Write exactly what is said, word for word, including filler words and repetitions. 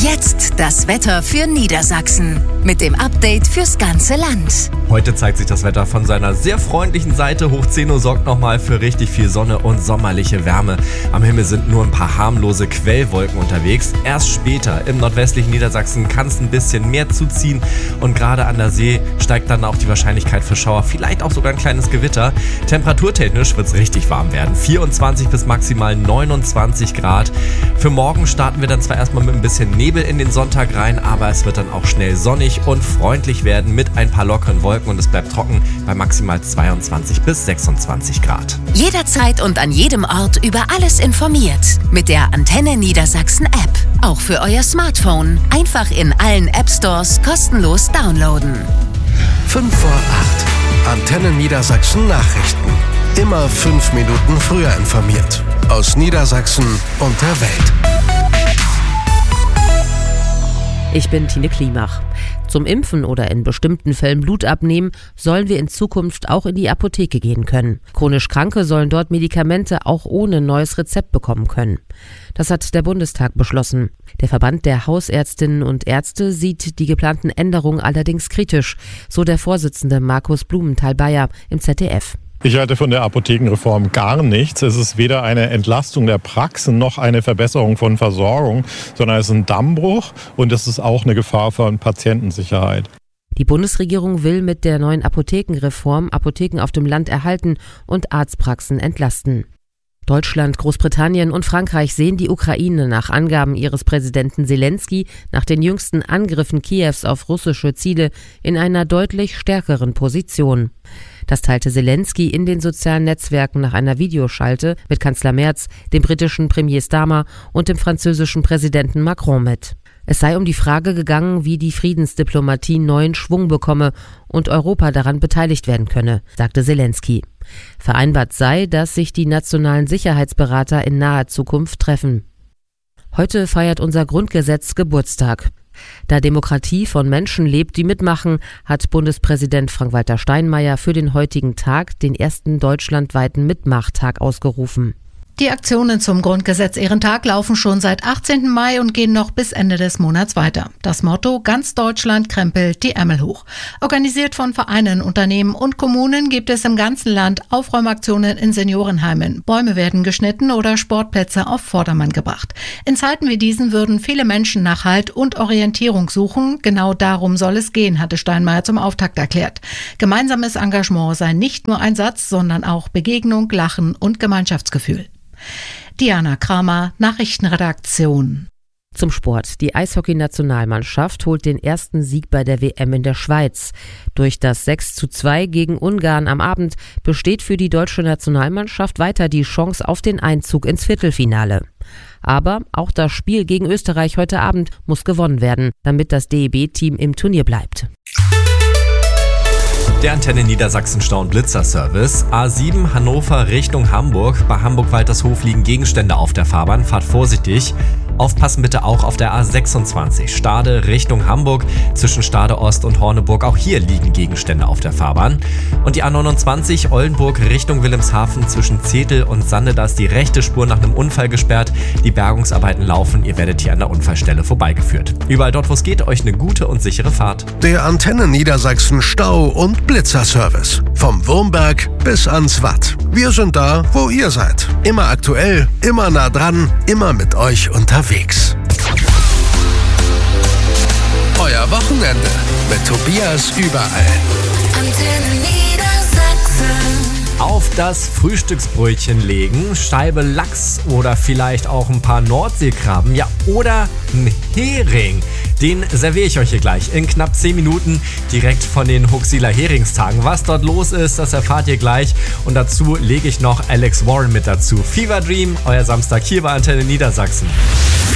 Jetzt das Wetter für Niedersachsen mit dem Update fürs ganze Land. Heute zeigt sich das Wetter von seiner sehr freundlichen Seite. Hoch zehn Uhr sorgt nochmal für richtig viel Sonne und sommerliche Wärme. Am Himmel sind nur ein paar harmlose Quellwolken unterwegs. Erst später im nordwestlichen Niedersachsen kann es ein bisschen mehr zuziehen und gerade an der See steigt dann auch die Wahrscheinlichkeit für Schauer, vielleicht auch sogar ein kleines Gewitter. Temperaturtechnisch wird es richtig warm werden. vierundzwanzig bis maximal neunundzwanzig Grad. Für morgen starten wir dann zwar erstmal mit ein bisschen Nebel in den Sonntag rein, aber es wird dann auch schnell sonnig und freundlich werden mit ein paar lockeren Wolken und es bleibt trocken bei maximal zweiundzwanzig bis sechsundzwanzig Grad. Jederzeit und an jedem Ort über alles informiert mit der Antenne Niedersachsen App. Auch für euer Smartphone. Einfach in allen App Stores kostenlos downloaden. fünf vor acht. Antenne Niedersachsen Nachrichten. Immer fünf Minuten früher informiert. Aus Niedersachsen und der Welt. Ich bin Tine Klimach. Zum Impfen oder in bestimmten Fällen Blut abnehmen, sollen wir in Zukunft auch in die Apotheke gehen können. Chronisch Kranke sollen dort Medikamente auch ohne neues Rezept bekommen können. Das hat der Bundestag beschlossen. Der Verband der Hausärztinnen und Ärzte sieht die geplanten Änderungen allerdings kritisch, so der Vorsitzende Markus Blumenthal-Bayer im Z D F. Ich halte von der Apothekenreform gar nichts. Es ist weder eine Entlastung der Praxen noch eine Verbesserung von Versorgung, sondern es ist ein Dammbruch und es ist auch eine Gefahr für Patientensicherheit. Die Bundesregierung will mit der neuen Apothekenreform Apotheken auf dem Land erhalten und Arztpraxen entlasten. Deutschland, Großbritannien und Frankreich sehen die Ukraine nach Angaben ihres Präsidenten Selensky nach den jüngsten Angriffen Kiews auf russische Ziele in einer deutlich stärkeren Position. Das teilte Selensky in den sozialen Netzwerken nach einer Videoschalte mit Kanzler Merz, dem britischen Premier Starmer und dem französischen Präsidenten Macron mit. Es sei um die Frage gegangen, wie die Friedensdiplomatie neuen Schwung bekomme und Europa daran beteiligt werden könne, sagte Selensky. Vereinbart sei, dass sich die nationalen Sicherheitsberater in naher Zukunft treffen. Heute feiert unser Grundgesetz Geburtstag. Da Demokratie von Menschen lebt, die mitmachen, hat Bundespräsident Frank-Walter Steinmeier für den heutigen Tag den ersten deutschlandweiten Mitmachtag ausgerufen. Die Aktionen zum Grundgesetz-Ehrentag laufen schon seit achtzehnten Mai und gehen noch bis Ende des Monats weiter. Das Motto: Ganz Deutschland krempelt die Ärmel hoch. Organisiert von Vereinen, Unternehmen und Kommunen gibt es im ganzen Land Aufräumaktionen in Seniorenheimen. Bäume werden geschnitten oder Sportplätze auf Vordermann gebracht. In Zeiten wie diesen würden viele Menschen nach Halt und Orientierung suchen. Genau darum soll es gehen, hatte Steinmeier zum Auftakt erklärt. Gemeinsames Engagement sei nicht nur Einsatz, sondern auch Begegnung, Lachen und Gemeinschaftsgefühl. Diana Kramer, Nachrichtenredaktion. Zum Sport. Die Eishockey-Nationalmannschaft holt den ersten Sieg bei der W M in der Schweiz. Durch das sechs zu zwei gegen Ungarn am Abend besteht für die deutsche Nationalmannschaft weiter die Chance auf den Einzug ins Viertelfinale. Aber auch das Spiel gegen Österreich heute Abend muss gewonnen werden, damit das D E B-Team im Turnier bleibt. Der Antenne Niedersachsen Stau- und Blitzer-Service. A sieben Hannover Richtung Hamburg. Bei Hamburg-Waltershof liegen Gegenstände auf der Fahrbahn. Fahrt vorsichtig. Aufpassen bitte auch auf der A sechsundzwanzig. Stade Richtung Hamburg zwischen Stade Ost und Horneburg. Auch hier liegen Gegenstände auf der Fahrbahn. Und die A neunundzwanzig Oldenburg Richtung Wilhelmshaven zwischen Zetel und Sande. Da ist die rechte Spur nach einem Unfall gesperrt. Die Bergungsarbeiten laufen. Ihr werdet hier an der Unfallstelle vorbeigeführt. Überall dort, wo es geht, euch eine gute und sichere Fahrt. Der Antenne Niedersachsen Stau- und Blitzer-Service. Vom Wurmberg bis ans Watt. Wir sind da, wo ihr seid. Immer aktuell, immer nah dran, immer mit euch unterwegs. Euer Wochenende mit Tobias überall. Antenne Niedersachsen. Auf das Frühstücksbrötchen legen, Scheibe Lachs oder vielleicht auch ein paar Nordseekrabben, ja, oder ein Hering. Den serviere ich euch hier gleich in knapp zehn Minuten direkt von den Huxiller Heringstagen. Was dort los ist, das erfahrt ihr gleich. Und dazu lege ich noch Alex Warren mit dazu. Fever Dream, euer Samstag hier bei Antenne Niedersachsen.